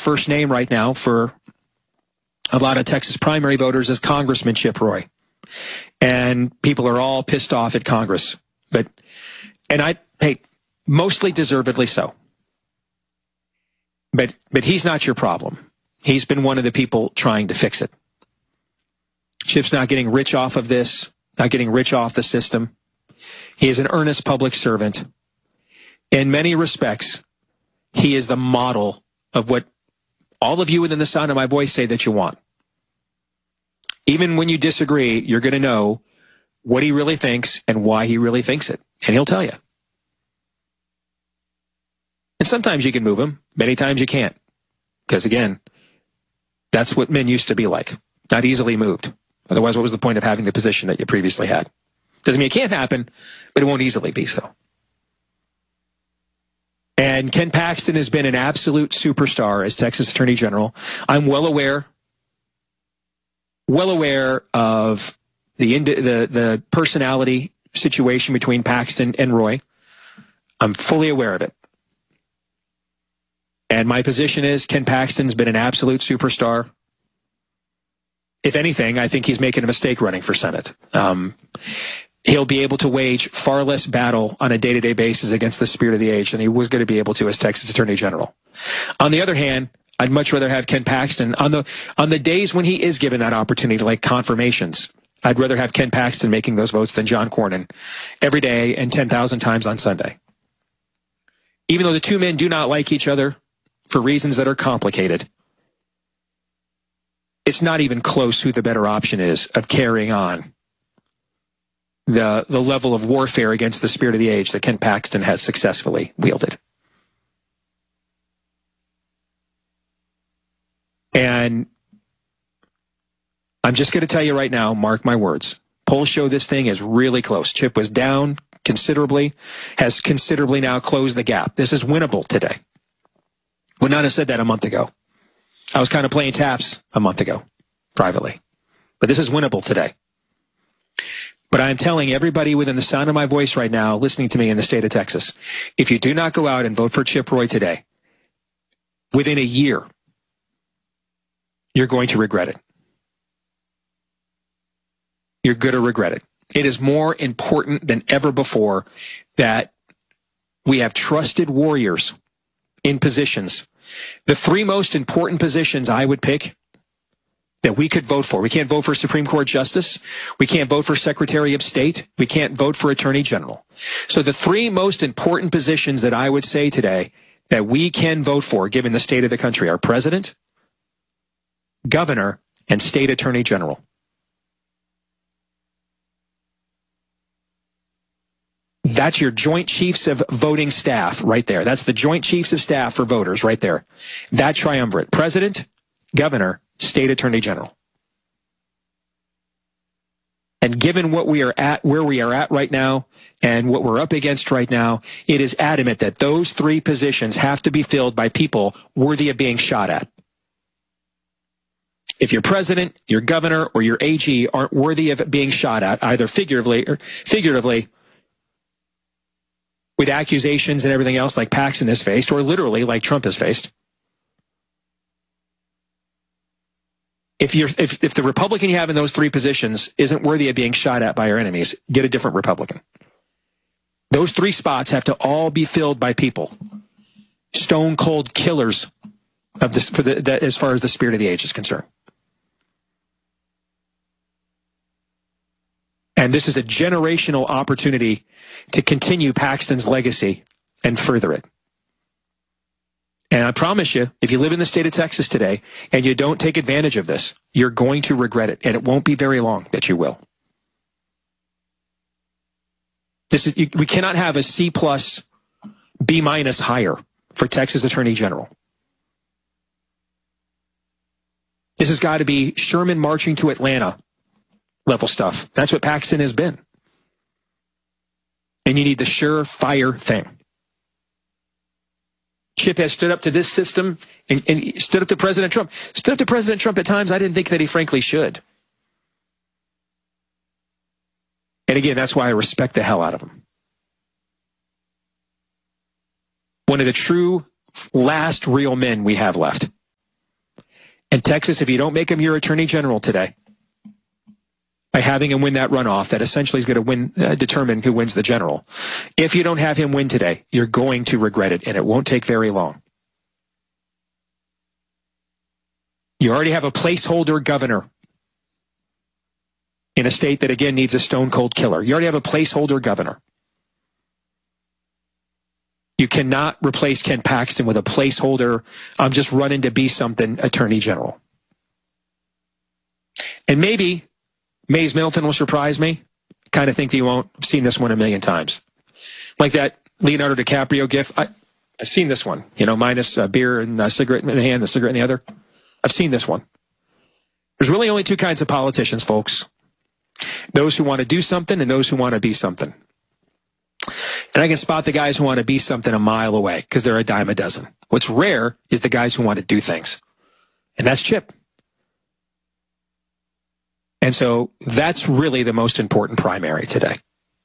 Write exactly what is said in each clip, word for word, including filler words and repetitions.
first name right now for a lot of Texas primary voters is Congressman Chip Roy. And people are all pissed off at Congress. But, and I, hey, mostly deservedly so. But, but he's not your problem. He's been one of the people trying to fix it. Chip's not getting rich off of this, not getting rich off the system. He is an earnest public servant. In many respects, he is the model of what all of you within the sound of my voice say that you want. Even when you disagree, you're going to know what he really thinks and why he really thinks it. And he'll tell you. And sometimes you can move him. Many times you can't. Because again, that's what men used to be like. Not easily moved. Otherwise, what was the point of having the position that you previously had? Doesn't mean it can't happen, but it won't easily be so. And Ken Paxton has been an absolute superstar as Texas Attorney General. I'm well aware, well aware of the the the personality situation between Paxton and Roy. I'm fully aware of it. And my position is Ken Paxton's been an absolute superstar. If anything, I think he's making a mistake running for Senate. Um, he'll be able to wage far less battle on a day-to-day basis against the spirit of the age than he was going to be able to as Texas Attorney General. On the other hand, I'd much rather have Ken Paxton on the on the days when he is given that opportunity, like confirmations. I'd rather have Ken Paxton making those votes than John Cornyn every day and ten thousand times on Sunday. Even though the two men do not like each other for reasons that are complicated, it's not even close who the better option is of carrying on the the level of warfare against the spirit of the age that Ken Paxton has successfully wielded. And I'm just going to tell you right now, mark my words, polls show this thing is really close. Chip was down considerably, has considerably now closed the gap. This is winnable today. Would not have said that a month ago. I was kind of playing taps a month ago, privately. But this is winnable today. But I'm telling everybody within the sound of my voice right now, listening to me in the state of Texas, if you do not go out and vote for Chip Roy today, within a year, you're going to regret it. You're going to regret it. It is more important than ever before that we have trusted warriors in positions. The three most important positions I would pick that we could vote for. We can't vote for Supreme Court Justice. We can't vote for Secretary of State. We can't vote for Attorney General. So the three most important positions that I would say today that we can vote for, given the state of the country, are President, Governor, and State Attorney General. That's your Joint Chiefs of Voting Staff right there. That's the Joint Chiefs of Staff for voters right there. That triumvirate. President, Governor, State Attorney General. And given what we are at, where we are at right now, and what we're up against right now, it is adamant that those three positions have to be filled by people worthy of being shot at. If your president, your governor, or your A G aren't worthy of being shot at, either figuratively or figuratively, with accusations and everything else like Paxton has faced, or literally like Trump has faced. If you're if, if the Republican you have in those three positions isn't worthy of being shot at by our enemies, get a different Republican. Those three spots have to all be filled by people, stone cold killers of this for the, the as far as the spirit of the age is concerned. And this is a generational opportunity to continue Paxton's legacy and further it. And I promise you, if you live in the state of Texas today and you don't take advantage of this, you're going to regret it. And it won't be very long that you will. This is, you, we cannot have a C plus, B minus hire for Texas Attorney General. This has got to be Sherman marching to Atlanta level stuff. That's what Paxton has been. And you need the surefire thing. Chip has stood up to this system and, and he stood up to President Trump. Stood up to President Trump at times I didn't think that he frankly should. And again, that's why I respect the hell out of him. One of the true last real men we have left. And Texas, if you don't make him your attorney general today, by having him win that runoff, that essentially is going to win, uh, determine who wins the general. If you don't have him win today, you're going to regret it, and it won't take very long. You already have a placeholder governor in a state that, again, needs a stone-cold killer. You already have a placeholder governor. You cannot replace Ken Paxton with a placeholder, I'm just running to be something attorney general. And maybe Mays Middleton will surprise me. Kind of think that you won't. I've seen this one a million times. Like that Leonardo DiCaprio gif. I, I've seen this one, you know, minus a beer and a cigarette in the hand, the cigarette in the other. I've seen this one. There's really only two kinds of politicians, folks. Those who want to do something and those who want to be something. And I can spot the guys who want to be something a mile away because they're a dime a dozen. What's rare is the guys who want to do things. And that's Chip. And so that's really the most important primary today.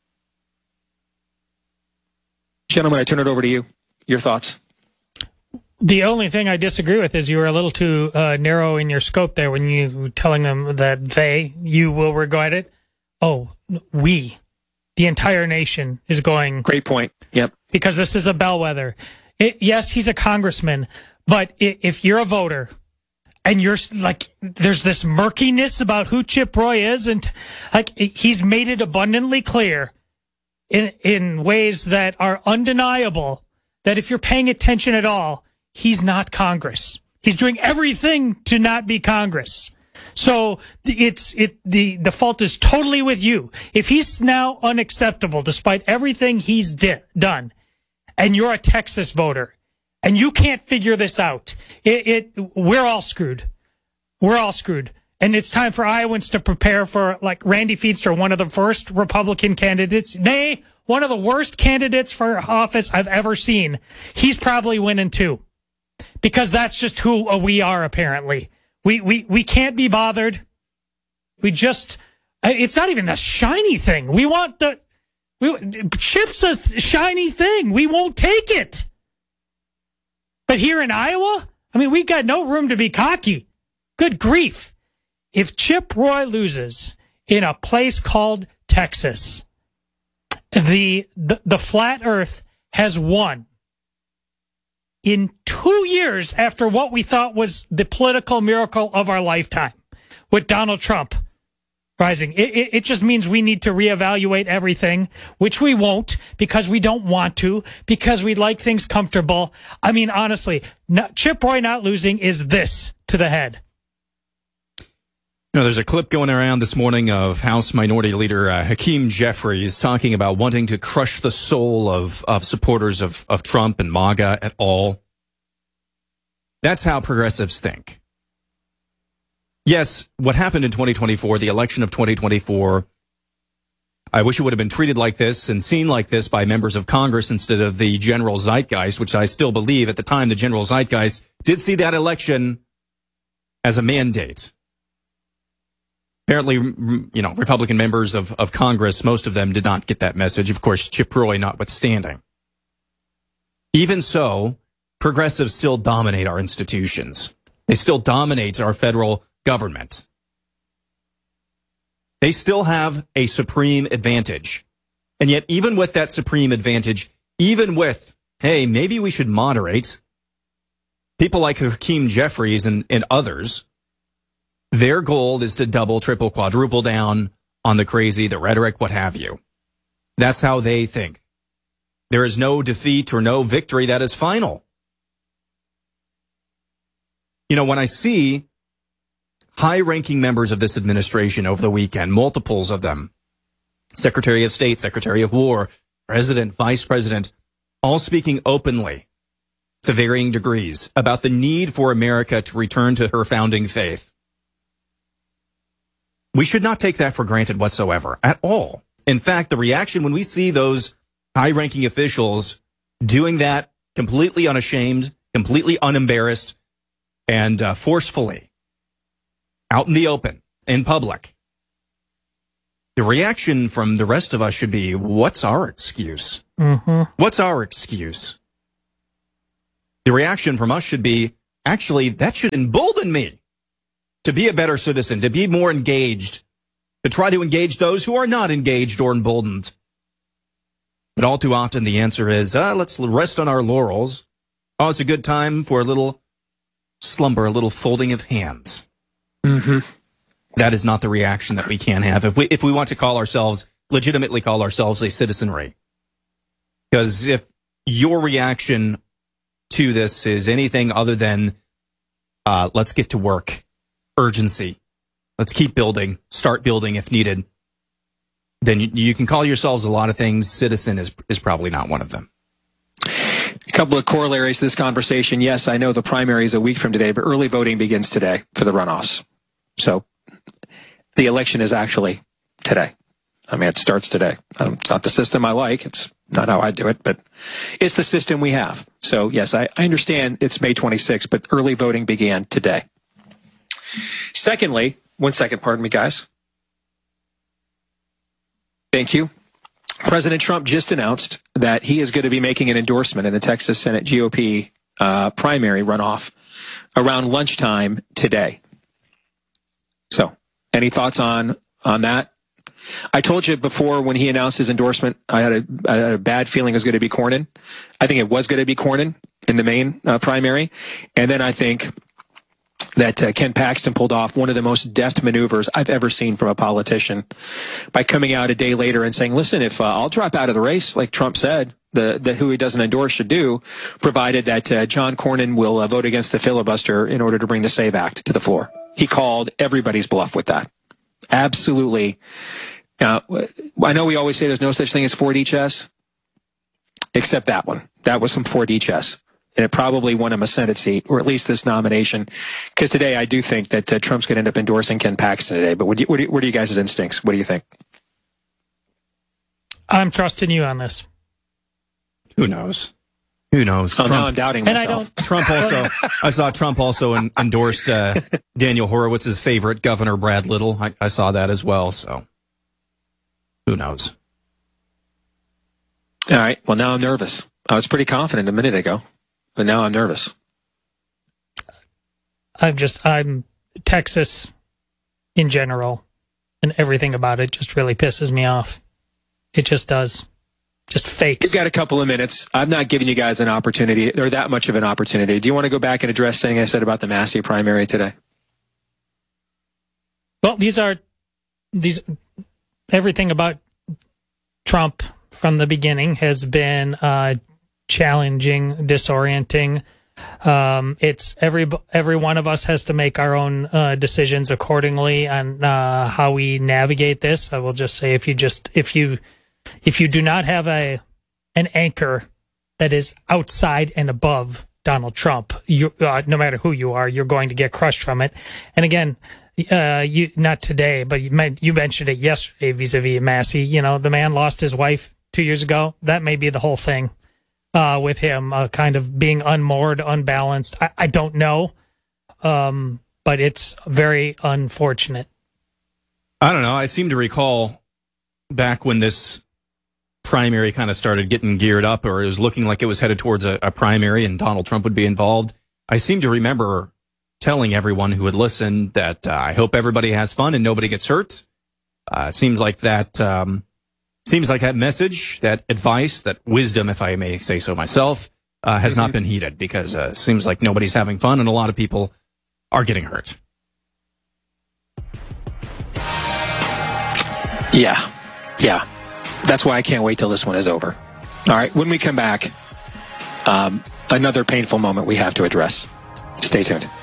Gentlemen, I turn it over to you. Your thoughts? The only thing I disagree with is you were a little too uh, narrow in your scope there when you were telling them that they, you will regret it. Oh, we, the entire nation is going. Great point. Yep. Because this is a bellwether. It, yes, he's a congressman, but if you're a voter and you're like, there's this murkiness about who Chip Roy is, and like he's made it abundantly clear in in ways that are undeniable that if you're paying attention at all, he's not Congress. He's doing everything to not be Congress. So it's it the the fault is totally with you. If he's now unacceptable despite everything he's di- done, and you're a Texas voter, and you can't figure this out, it, it we're all screwed. We're all screwed. And it's time for Iowans to prepare for, like, Randy Feenstra, one of the first Republican candidates, nay, one of the worst candidates for office I've ever seen. He's probably winning too, because that's just who we are, apparently. We we we can't be bothered. We just, it's not even a shiny thing. We want the, we, Chip's a shiny thing. We won't take it. But here in Iowa, I mean, we got no room to be cocky. Good grief. If Chip Roy loses in a place called Texas, the, the the flat earth has won. In two years after what we thought was the political miracle of our lifetime, with Donald Trump rising, it, it, it just means we need to reevaluate everything, which we won't, because we don't want to, because we like things comfortable. I mean, honestly, not, Chip Roy not losing is this to the head. You know, there's a clip going around this morning of House Minority Leader uh, Hakeem Jeffries talking about wanting to crush the soul of, of supporters of, of Trump and MAGA at all. That's how progressives think. Yes, what happened in twenty twenty-four, the election of twenty twenty-four, I wish it would have been treated like this and seen like this by members of Congress instead of the general zeitgeist, which I still believe at the time the general zeitgeist did see that election as a mandate. Apparently, you know, Republican members of, of Congress, most of them did not get that message. Of course, Chip Roy notwithstanding. Even so, progressives still dominate our institutions. They still dominate our federal government. They still have a supreme advantage. And yet, even with that supreme advantage, even with, hey, maybe we should moderate, people like Hakeem Jeffries and, and others, their goal is to double, triple, quadruple down on the crazy, the rhetoric, what have you. That's how they think. There is no defeat or no victory that is final. You know, when I see high-ranking members of this administration over the weekend, multiples of them, Secretary of State, Secretary of War, President, Vice President, all speaking openly to varying degrees about the need for America to return to her founding faith, we should not take that for granted whatsoever, at all. In fact, the reaction when we see those high-ranking officials doing that completely unashamed, completely unembarrassed, and uh, forcefully, out in the open, in public, the reaction from the rest of us should be, what's our excuse? Mm-hmm. What's our excuse? The reaction from us should be, actually, that should embolden me. to be a better citizen, to be more engaged, to try to engage those who are not engaged or emboldened. But all too often the answer is, uh, let's rest on our laurels. Oh, it's a good time for a little slumber, a little folding of hands. Mm-hmm. That is not the reaction that we can have if we if we want to call ourselves, legitimately call ourselves a citizenry. Because if your reaction to this is anything other than uh, let's get to work, urgency, let's keep building, start building if needed, then you, you can call yourselves a lot of things. Citizen is is probably not one of them. A couple of corollaries to this conversation. Yes, I know the primary is a week from today, but early voting begins today for the runoffs. So the election is actually today. I mean, it starts today. Um, it's not the system I like. It's not how I do it, but it's the system we have. So, yes, I, I understand it's May twenty-sixth, but early voting began today. Secondly, one second, pardon me, guys. Thank you. President Trump just announced that he is going to be making an endorsement in the Texas Senate G O P uh, primary runoff around lunchtime today. So, any thoughts on on that? I told you before when he announced his endorsement, I had a, I had a bad feeling it was going to be Cornyn. I think it was going to be Cornyn in the main uh, primary. And then I think that uh, Ken Paxton pulled off one of the most deft maneuvers I've ever seen from a politician by coming out a day later and saying, listen, if uh, I'll drop out of the race, like Trump said, the, the who he doesn't endorse should do, provided that uh, John Cornyn will uh, vote against the filibuster in order to bring the SAVE Act to the floor. He called everybody's bluff with that. Absolutely. Uh, I know we always say there's no such thing as four D chess, except that one. That was some four D chess. And it probably won him a Senate seat, or at least this nomination. Because today I do think that uh, Trump's going to end up endorsing Ken Paxton today. But what do you, what do you, what are you guys' instincts? What do you think? I'm trusting you on this. Who knows? Who knows? Oh, Trump, now I'm doubting myself. And I don't, Trump also, I saw Trump also en- endorsed uh, Daniel Horowitz's favorite governor, Brad Little. I, I saw that as well, so who knows? All right. Well, now I'm nervous. I was pretty confident a minute ago, but now I'm nervous. I'm just, I'm Texas in general, and everything about it just really pisses me off. It just does. Just fakes. You've got a couple of minutes. I'm not giving you guys an opportunity, or that much of an opportunity. Do you want to go back and address something I said about the Massey primary today? Well, these are, these, everything about Trump from the beginning has been uh, challenging, disorienting. Um, it's every every one of us has to make our own uh, decisions accordingly on uh, how we navigate this. I will just say, if you just if you if you do not have a an anchor that is outside and above Donald Trump, you uh, no matter who you are, you're going to get crushed from it. And again, uh, you not today, but you, meant, you mentioned it yesterday vis-a-vis Massey. You know, the man lost his wife two years ago. That may be the whole thing. Uh, with him uh, kind of being unmoored, unbalanced. I, I don't know, um, but it's very unfortunate. I don't know. I seem to recall back when this primary kind of started getting geared up, or it was looking like it was headed towards a, a primary and Donald Trump would be involved. I seem to remember telling everyone who would listen that uh, I hope everybody has fun and nobody gets hurt. Uh, it seems like that... Um, Seems like that message, that advice, that wisdom, if I may say so myself, uh, has mm-hmm. not been heeded, because uh, it seems like nobody's having fun and a lot of people are getting hurt. Yeah. Yeah. That's why I can't wait till this one is over. All right. When we come back, um, another painful moment we have to address. Stay tuned.